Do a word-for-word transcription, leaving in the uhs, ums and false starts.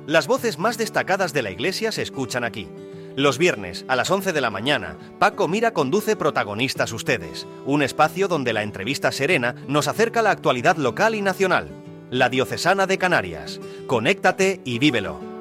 Las voces más destacadas de la Iglesia se escuchan aquí. Los viernes, a las once de la mañana, Paco Mira conduce Protagonistas Ustedes, un espacio donde la entrevista serena nos acerca a la actualidad local y nacional. La Diocesana de Canarias. Conéctate y vívelo.